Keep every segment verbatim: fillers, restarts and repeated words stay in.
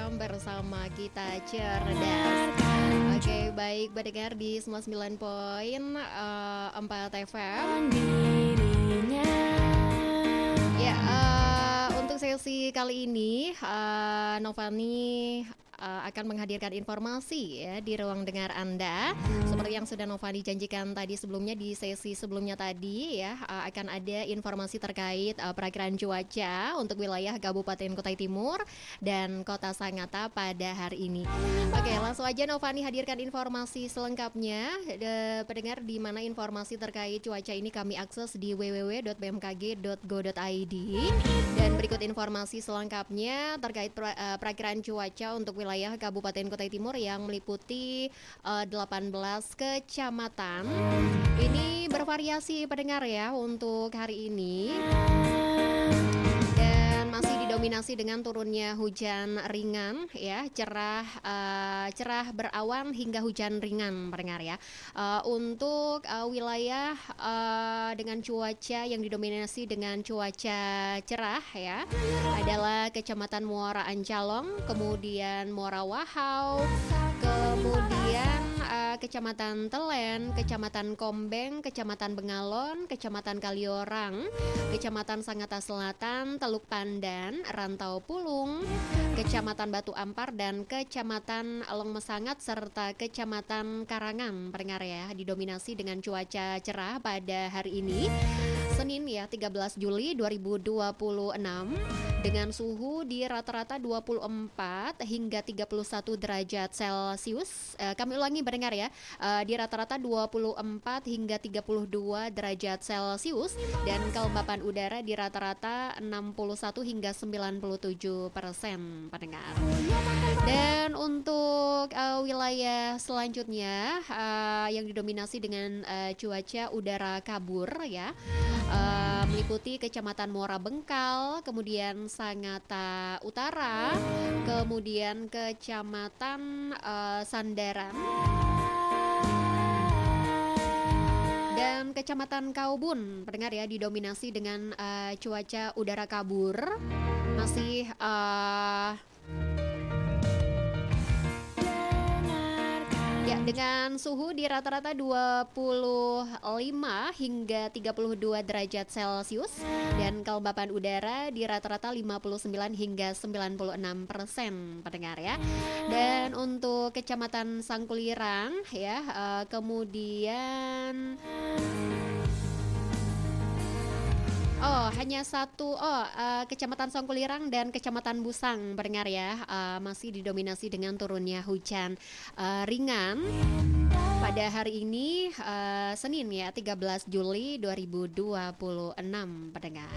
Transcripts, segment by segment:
F M bersama kita cerdas. Oke, baik pendengar di sembilan puluh sembilan koma empat F M. Ya, uh, untuk sesi kali ini uh, Novani uh, akan menghadirkan informasi ya di ruang dengar Anda. Seperti yang sudah Novani janjikan tadi sebelumnya di sesi sebelumnya tadi ya, uh, akan ada informasi terkait uh, perakiraan cuaca untuk wilayah Kabupaten Kutai Timur dan Kota Sangatta pada hari ini. Oke, langsung aja Novani hadirkan informasi selengkapnya. De, pendengar, di mana informasi terkait cuaca ini kami akses di w w w dot b m k g dot go dot i d. Dan berikut informasi selengkapnya terkait per, uh, perakiraan cuaca untuk wilayah Kabupaten Kutai Timur yang meliputi uh, delapan belas kecamatan. Ini bervariasi pendengar ya untuk hari ini. Dan masih didominasi dengan turunnya hujan ringan ya, cerah uh, cerah berawan hingga hujan ringan pendengar ya. Uh, untuk uh, wilayah uh, dengan cuaca yang didominasi dengan cuaca cerah ya adalah Kecamatan Muara Ancalong, kemudian Muara Wahau, kemudian uh, Kecamatan Telen, Kecamatan Kombeng, Kecamatan Bengalon, Kecamatan Kaliorang, Kecamatan Sangatta Selatan, Teluk Pandan, Rantau Pulung, Kecamatan Batu Ampar, dan Kecamatan Long Mesangat serta Kecamatan Karangan pendengar ya, didominasi dengan cuaca cerah pada hari ini Senin ya tiga belas Juli dua ribu dua puluh enam dengan suhu di rata-rata dua puluh empat hingga tiga puluh satu derajat Celcius. Uh, kami ulangi pendengar ya, uh, di rata-rata dua puluh empat hingga tiga puluh dua derajat Celcius dan kelembapan udara di rata-rata enam puluh satu hingga sembilan puluh tujuh persen pendengar. Dan untuk uh, wilayah selanjutnya uh, yang didominasi dengan uh, cuaca udara kabur ya, uh, meliputi Kecamatan Muara Bengkal, kemudian Sangatta Utara, kemudian Kecamatan uh, Sandaran, dan Kecamatan Kaubun pendengar ya, didominasi dengan uh, cuaca udara kabur masih uh, ya, dengan suhu di rata-rata dua puluh lima hingga tiga puluh dua derajat Celcius dan kelembapan udara di rata-rata lima puluh sembilan hingga sembilan puluh enam persen pendengar ya. Dan untuk Kecamatan Sangkulirang ya, uh, kemudian Oh, hanya satu. Oh, uh, Kecamatan Sangkulirang dan Kecamatan Busang pendengar ya, uh, masih didominasi dengan turunnya hujan uh, ringan pada hari ini uh, Senin ya tiga belas Juli dua ribu dua puluh enam pendengar.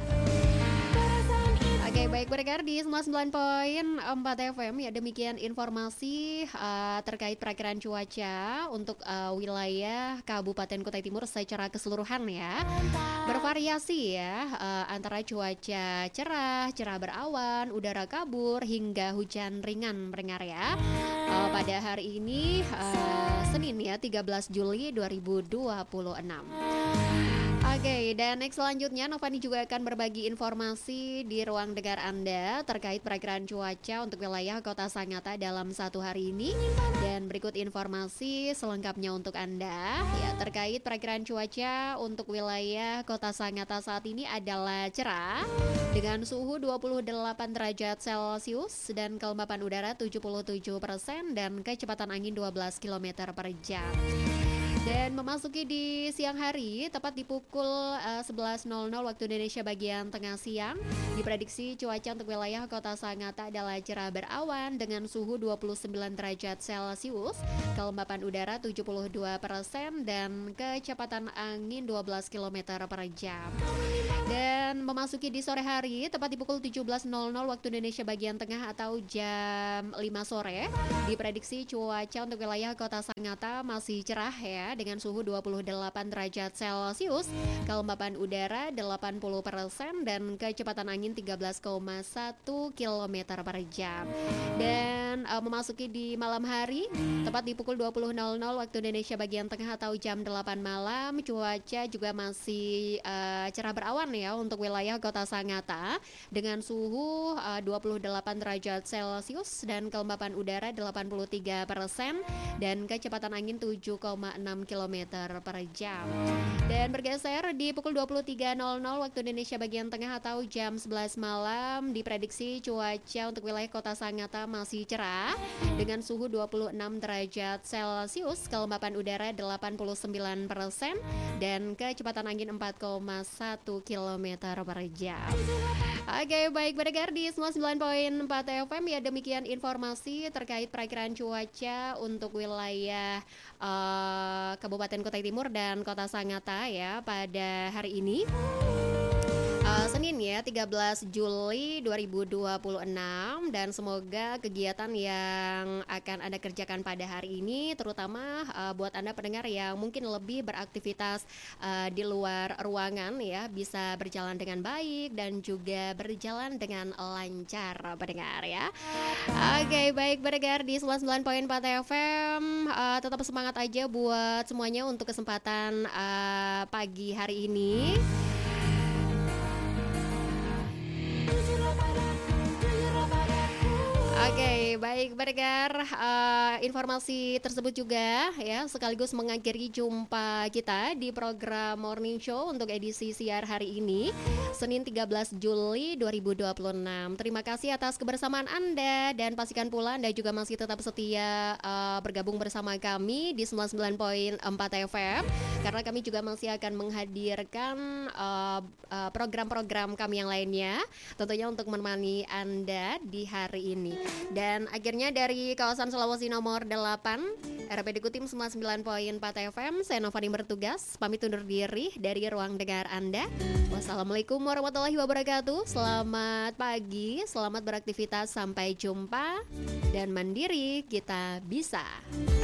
Oke, baik pendengar di sembilan puluh sembilan koma empat F M ya, demikian informasi uh, terkait perakiraan cuaca untuk uh, wilayah Kabupaten Kutai Timur secara keseluruhan ya. Bervariasi ya, uh, antara cuaca cerah, cerah berawan, udara kabur hingga hujan ringan pendengar ya. Uh, pada hari ini uh, Senin ya tiga belas Juli dua ribu dua puluh enam. Oke, okay, dan next selanjutnya Novani juga akan berbagi informasi di ruang dengar Anda terkait perakiraan cuaca untuk wilayah Kota Sangatta dalam satu hari ini. Dan berikut informasi selengkapnya untuk Anda ya, terkait perakiraan cuaca untuk wilayah Kota Sangatta saat ini adalah cerah dengan suhu dua puluh delapan derajat Celcius dan kelembapan udara tujuh puluh tujuh persen dan kecepatan angin dua belas kilometer per jam. Dan memasuki di siang hari, tepat di pukul uh, sebelas nol nol waktu Indonesia bagian tengah siang, diprediksi cuaca untuk wilayah Kota Sangatta adalah cerah berawan dengan suhu dua puluh sembilan derajat Celcius, kelembapan udara tujuh puluh dua persen dan kecepatan angin dua belas kilometer per jam. Dan memasuki di sore hari, tepat di pukul tujuh belas nol nol waktu Indonesia bagian tengah atau jam lima sore, diprediksi cuaca untuk wilayah Kota Sangatta masih cerah ya, dengan suhu dua puluh delapan derajat Celcius, kelembapan udara delapan puluh persen dan kecepatan angin tiga belas koma satu kilometer per jam. Dan uh, memasuki di malam hari, tepat di pukul dua puluh nol nol waktu Indonesia bagian tengah atau jam delapan malam, cuaca juga masih uh, cerah berawan ya untuk wilayah Kota Sangatta dengan suhu uh, dua puluh delapan derajat Celcius dan kelembapan udara delapan puluh tiga persen dan kecepatan angin tujuh koma enam kilometer per jam. Dan bergeser di pukul dua puluh tiga nol nol waktu Indonesia bagian tengah atau jam sebelas malam, diprediksi cuaca untuk wilayah Kota Sangatta masih cerah dengan suhu dua puluh enam derajat Celcius, kelembapan udara delapan puluh sembilan persen dan kecepatan angin empat koma satu kilometer per jam. Oke, baik pendengar di sembilan puluh sembilan koma empat F M, ya demikian informasi terkait perakiraan cuaca untuk wilayah uh, Kabupaten Kutai Timur dan Kota Sangatta ya pada hari ini. Uh, Senin ya, tiga belas Juli dua ribu dua puluh enam, dan semoga kegiatan yang akan Anda kerjakan pada hari ini terutama uh, buat Anda pendengar yang mungkin lebih beraktivitas uh, di luar ruangan ya bisa berjalan dengan baik dan juga berjalan dengan lancar pendengar ya. Oke, okay, baik pendengar di sembilan puluh sembilan koma empat F M, uh, tetap semangat aja buat semuanya untuk kesempatan uh, pagi hari ini. Oke, okay, baik pendengar, uh, informasi tersebut juga ya sekaligus mengakhiri jumpa kita di program Morning Show untuk edisi siar hari ini, Senin tiga belas Juli dua ribu dua puluh enam. Terima kasih atas kebersamaan Anda dan pastikan pula Anda juga masih tetap setia uh, bergabung bersama kami di sembilan puluh sembilan koma empat F M karena kami juga masih akan menghadirkan uh, uh, program-program kami yang lainnya tentunya untuk menemani Anda di hari ini. Dan akhirnya dari kawasan Sulawesi nomor delapan R P D Kutim sembilan puluh sembilan koma empat F M, saya Novani bertugas pamit undur diri dari ruang dengar Anda. Wassalamualaikum warahmatullahi wabarakatuh. Selamat pagi, selamat beraktivitas, sampai jumpa dan mandiri kita bisa.